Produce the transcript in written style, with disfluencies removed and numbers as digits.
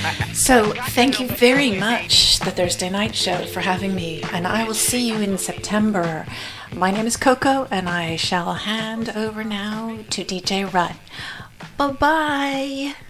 So, thank you very much, the Thursday Night Show, for having me, and I will see you in September. My name is Coco, and I shall hand over now to DJ Rut. Bye-bye.